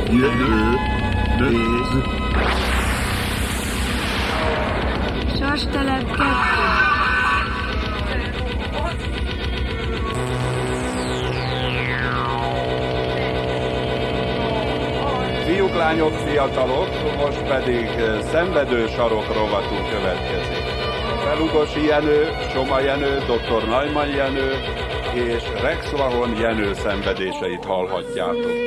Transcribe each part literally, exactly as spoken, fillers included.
Jenő, nézd! Sastelep kettő. Fiúk, lányok, fiatalok, most pedig Szenvedő sarok rovatunk következik. Felugosi Jenő, Soma Jenő, doktor Neumann Jenő és Rex Lahon Jenő szenvedéseit hallhatjátok.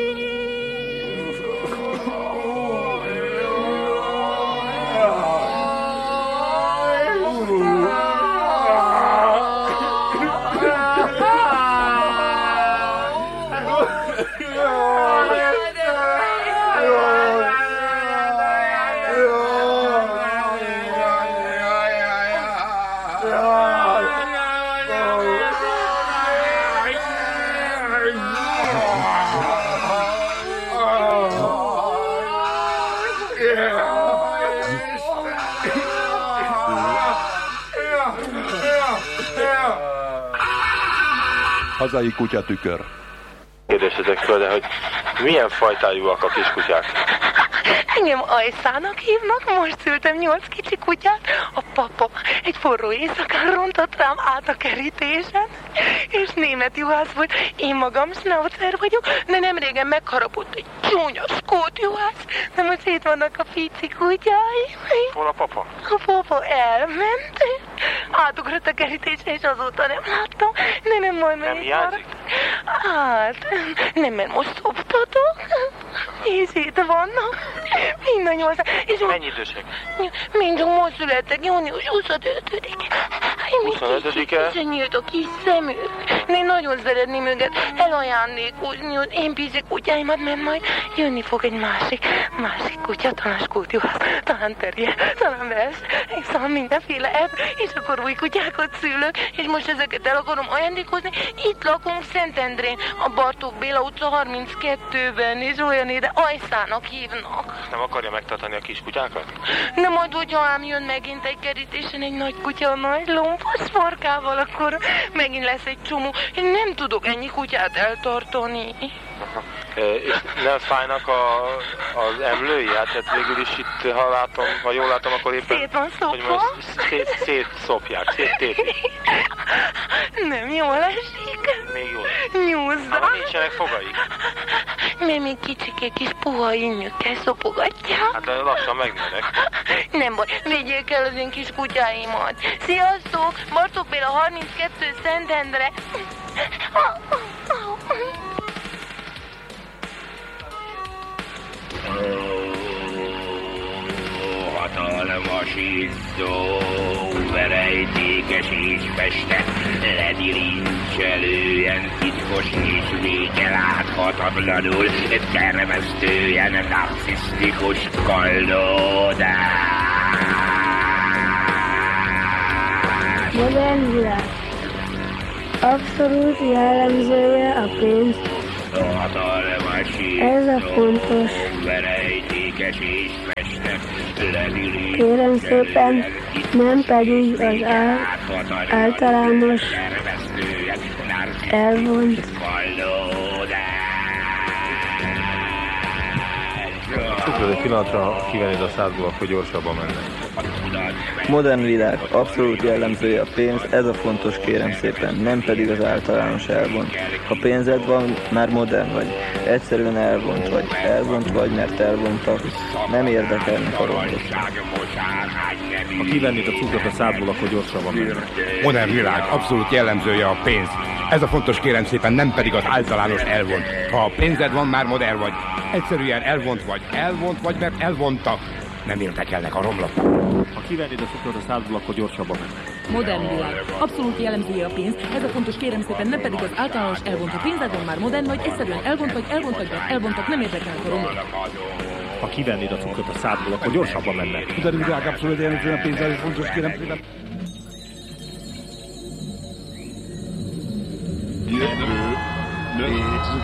Hazai kutyatükör. Kérdeztetek föl, de hogy milyen fajtájúak a kiskutyák? Engem Ajszának hívnak, most szültem nyolc kicsi kutyát. A papa egy forró éjszakán rontott rám át a kerítésen, és német juhász volt. Én magam schnauzer vagyok, de nem régen megharapott egy csúnya skót juhász. De most itt vannak a pici kutyái. Hol a papa? A papa elment. Átugrott a kerítésre, és azóta nem láttam. De nem majd Nem hiányzik? Hát, nem, mert most szoptatok. És itt vannak. Mindannyian. És mennyi idősek? Mind most születtek, június huszonötödike. huszonötödike? És nyílt a kis szemük. Én nagyon szeretném őket elajándékozni az én pici kutyáimat, mert majd jönni fog egy másik, másik kutya, talán skótjuhász, talán terrier, talán vers, és szóval mindenféle ebb, és akkor új kutyákat szülök, és most ezeket el akarom ajándékozni. Itt lakunk Szentendrén, a Bartók Béla utca harminckettőben, és olyan ide Ajszának hívnak. Nem akarja megtartani a kiskutyákat? De majd, hogyha ám jön megint egy kerítésen egy nagy kutya, nagy lombos farkával, akkor megint lesz egy csomó. Én nem tudok ennyi kutyát eltartani. Aha. E, és nem fájnak a, az emlői? Hát, hát végül is itt, ha látom, ha jól látom, akkor éppen... Szét van szopva? Hogy most szét, szét szopják, szét tépik. Nem jól esik. Még jól. Nyúzza. Hát nincsenek fogai? Mert még kicsiké kis puha innyükkel szopogatják. Hát lassan megnőnek. Nem baj, védjék el az én kis kutyáimat. Sziasztok! Bartók Béla harminckettő Szentendre. Hatalmas izzó, verejtékes és festett, ledirincselően, titkos és vége láthatatlanul, termesztően, narcisztikus kallódás. Modern világ. Abszolút jellemzője a pénz. Ez a fontos. Kérem szépen, nem pedig az általános elvont. Csukod egy pillanatra, kivennéd a szádból, akkor gyorsabban mennek. Modern világ, abszolút jellemzője a pénz, ez a fontos, kérem szépen, nem pedig az általános elvont. Ha pénzed van, már modern vagy, egyszerűen elvont vagy, elvont vagy, mert elvontak, nem érdekelnek a romlok. Ha kivennéd a cukrot a szádból, akkor gyorsabban mennek. Modern világ, abszolút jellemzője a pénz. Ez a fontos, kérem szépen, nem pedig az általános elvont. Ha a pénzed van, már modern vagy, egyszerűen elvont vagy, elvont vagy, mert elvontak. Nem érdekelnek a romlok. Ha kivennéd a cukrot a szádból, akkor gyorsabban mennek. Modern világ. Abszolút jellemzője a pénz, ez a fontos, kérem szépen, nem pedig az általános elvont. Ha pénzed van, már modern vagy, egyszerűen elvont vagy, elvont vagy, mert elvontak, nem érdekelnek a romlok. Ha kivennéd a cukrot a szádból, akkor gyorsabban mennek. Modern világ, abszolút jellemzője a pénz, ez a fontos, kérem szépen. Jenő, nézd!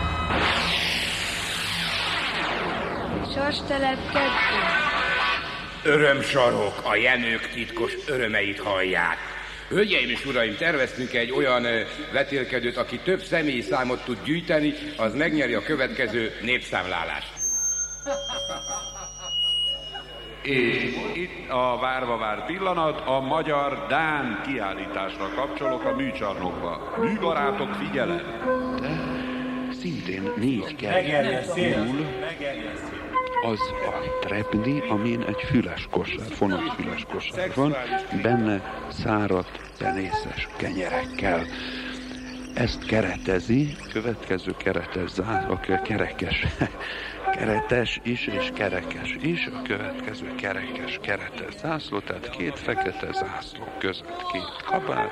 Sastelep kettő. Örömsarok, a jenők titkos örömeit hallják. Hölgyeim és uraim, terveztünk egy olyan ö, vetélkedőt, aki több személyi számot tud gyűjteni, az megnyeri a következő népszámlálást. És itt a várva vár pillanat, a magyar-dán kiállításra kapcsolok a műcsarnokba. Műbarátok, figyelem! De szintén négy kerék múl az a trepni, amin egy füles kosár, fonott füles kosár van, benne száradt tenészes kenyerekkel. Ezt keretezi, következő keretes zászló, a kerekes, keretes is és kerekes is, a következő kerekes, keretes zászló, tehát két fekete zászló között két kabát,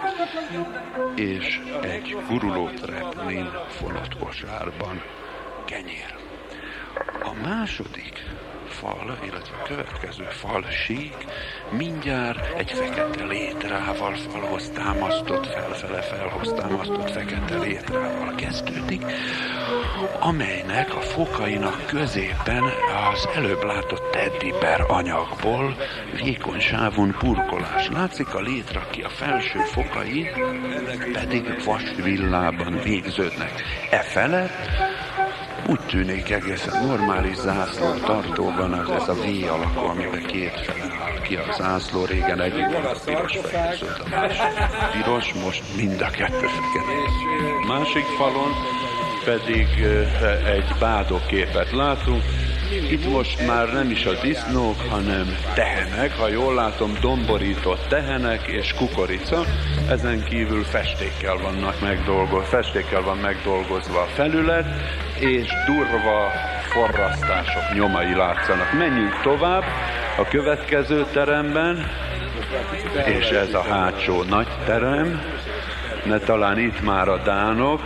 és egy guruló treplin fonott kosárban kenyér. A második fal, illetve a következő fal sík mindjárt egy fekete létrával falhoz támasztott, felfele felhoz támasztott fekete létrával kezdődik, amelynek a fokainak középen az előbb látott teddybear anyagból vékony sávon burkolás látszik, a létra ki a felső fokai pedig vasvillában végződnek. E felett úgy tűnik egészen normális zászló tartóban az ez a V alakú, amiben két fele áll ki a zászló, régen egyik volt a piros fejezőt, a másik piros, most mind a kettő fekete. Másik falon pedig egy bádóképet látunk. Itt most már nem is a disznók, hanem tehenek, ha jól látom, domborított tehenek és kukorica. Ezen kívül festékkel vannak megdolgozva, festékkel van megdolgozva a felület, és durva forrasztások nyomai látszanak. Menjünk tovább a következő teremben, és ez a hátsó nagy terem, ne talán itt már a dánok.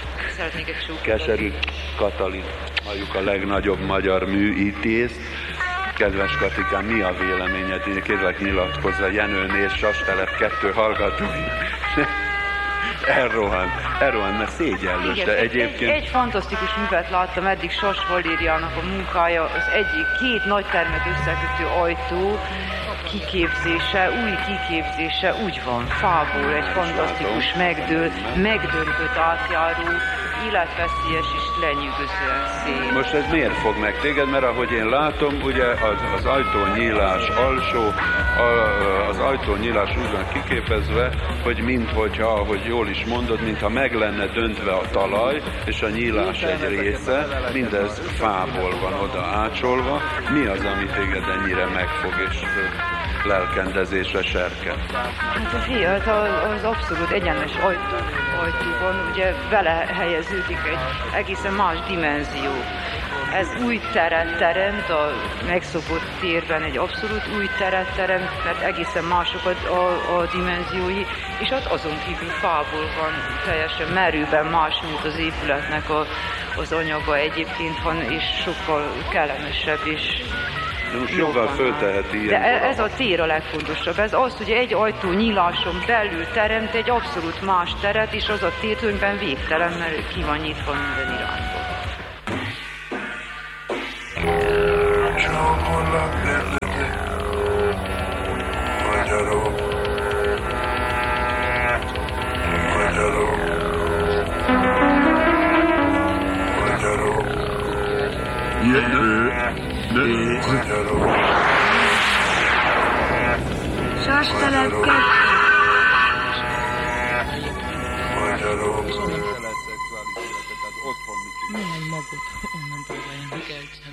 Keserű Katalin, halljuk a legnagyobb magyar műítész. Kedves Katikám, mi a véleményed? Én kérlek nyilatkozza, Jenőnél Sastelep kettő hallgatói. Elrohan, elrohan, mert szégyellős, de egyébként... Egy, egy fantasztikus művet láttam, eddig Sas Valériának a munkája, az egyik két nagy termet összekötő ajtó kiképzése, új kiképzése úgy van, fából, egy fantasztikus megdől, megdöntött átjáró, életveszélyes és lenyűgözően szép. Most ez miért fog meg téged? Mert ahogy én látom, ugye az, az ajtónyílás alsó, a, az ajtónyílás úgy van kiképezve, hogy minthogyha, ahogy jól is mondod, mintha meg lenne döntve a talaj, és a nyílás egy része, mindez fából van oda ácsolva. Mi az, ami téged ennyire megfog és lelkendezésre serket? Hát a fiat az abszolút egyenes ajtó, ajtóban ugye vele helyeződik egy egészen más dimenzió. Ez új teret teremt, a megszokott térben egy abszolút új teret teremt, mert egészen mások a, a, a dimenziói, és ott azon kívül fából van, teljesen merőben más, mint az épületnek a, az anyaga egyébként van, és sokkal kellemesebb és de most jobban fölteheti ilyen. De ez a tér a legfontosabb. Ez az, hogy egy ajtó nyíláson belül teremt egy abszolút más teret, és az a tér tulajdonképpen végtelen, mert ki van nyitva minden irányba. Magyarok, magyarok, magyarok, Jövő, magyarok. Sastelep kettő. Néhány magot onnan próbáljanak el.